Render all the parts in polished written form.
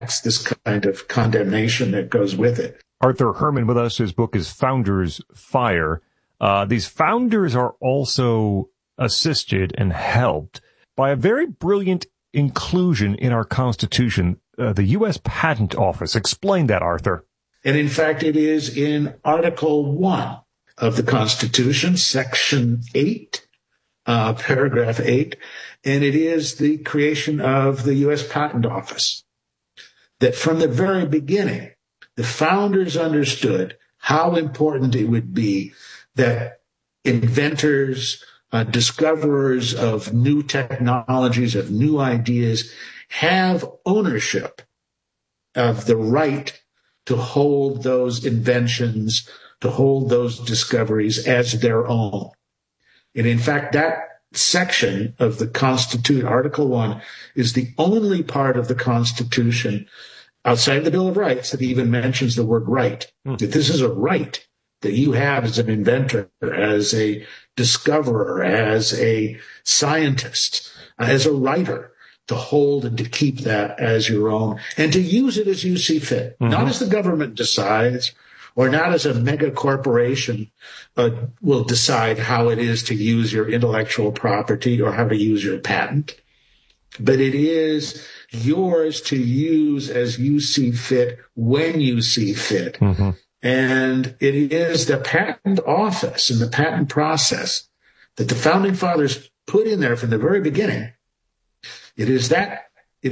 attracts this kind of condemnation that goes with it. Arthur Herman with us. His book is Founders Fire. These founders are also assisted and helped by a very brilliant inclusion in our Constitution, the U.S. Patent Office. Explain that, Arthur. And in fact, it is in Article 1 of the Constitution, Section 8, Paragraph 8, and it is the creation of the U.S. Patent Office. That from the very beginning, the founders understood how important it would be that inventors, discoverers of new technologies, of new ideas, have ownership of the right to hold those inventions, to hold those discoveries as their own. And in fact, that section of the Constitution, Article 1, is the only part of the Constitution outside the Bill of Rights that even mentions the word right. That this is a right that you have as an inventor, as a discoverer, as a scientist, as a writer, to hold and to keep that as your own and to use it as you see fit, not as the government decides or not as a mega corporation will decide how it is to use your intellectual property or how to use your patent, but it is yours to use as you see fit when you see fit. And it is the patent office and the patent process that the founding fathers put in there from the very beginning. It is that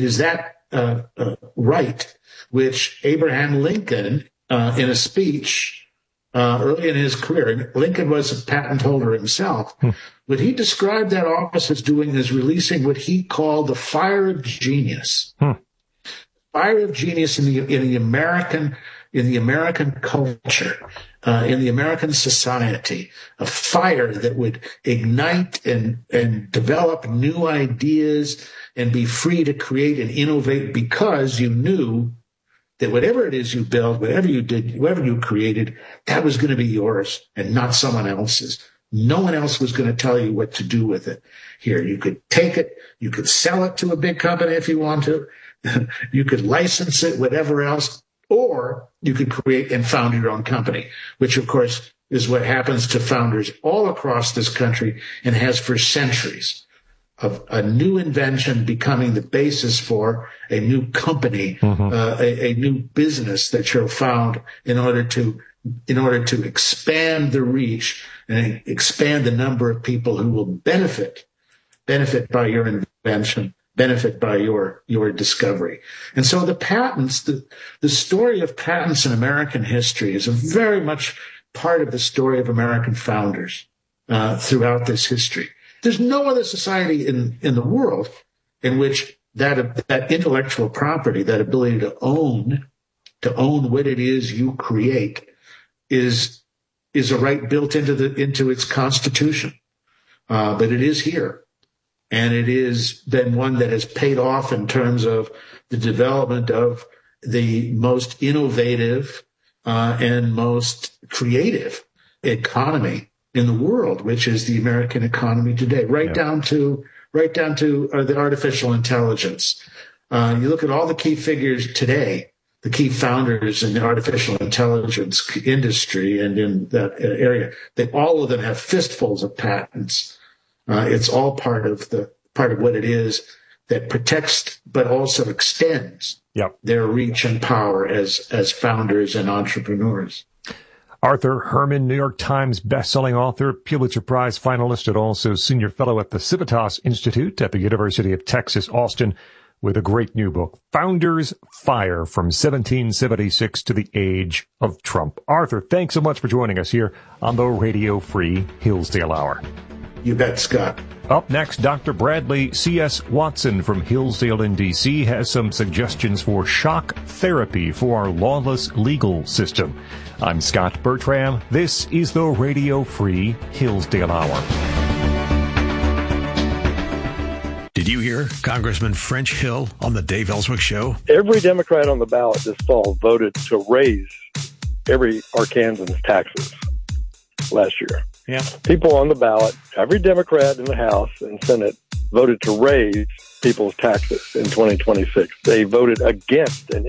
right which Abraham Lincoln, in a speech early in his career, and Lincoln was a patent holder himself, what he described that office as doing is releasing what he called the fire of genius. Fire of genius in the American culture, in the American society, a fire that would ignite and develop new ideas and be free to create and innovate because you knew that whatever it is you built, whatever you did, whatever you created, that was going to be yours and not someone else's. No one else was going to tell you what to do with it. Here, you could take it, you could sell it to a big company if you want to, you could license it, whatever else, or you could create and found your own company, which of course is what happens to founders all across this country and has for centuries, of a new invention becoming the basis for a new company, a new business that you're found in order to expand the reach and expand the number of people who will benefit by your invention, benefit by your discovery. And so the patents, the story of patents in American history is a very much part of the story of American founders throughout this history. There's no other society in the world in which that intellectual property, that ability to own what it is you create, is a right built into its constitution. But it is here. And it is then one that has paid off in terms of the development of the most innovative and most creative economy in the world, which is the American economy today, right down to the artificial intelligence. You look at all the key figures today, the key founders in the artificial intelligence industry and in that area, all of them have fistfuls of patents. It's all part of what it is that protects but also extends their reach and power as founders and entrepreneurs. Arthur Herman, New York Times bestselling author, Pulitzer Prize finalist, and also senior fellow at the Civitas Institute at the University of Texas, Austin, with a great new book, Founders Fire, from 1776 to the Age of Trump. Arthur, thanks so much for joining us here on the Radio Free Hillsdale Hour. You bet, Scott. Up next, Dr. Bradley C.S. Watson from Hillsdale in D.C. has some suggestions for shock therapy for our lawless legal system. I'm Scott Bertram. This is the Radio Free Hillsdale Hour. Did you hear Congressman French Hill on the Dave Ellswick Show? Every Democrat on the ballot this fall voted to raise every Arkansan's taxes last year. Yeah. People on the ballot, every Democrat in the House and Senate voted to raise people's taxes in 2026. They voted against an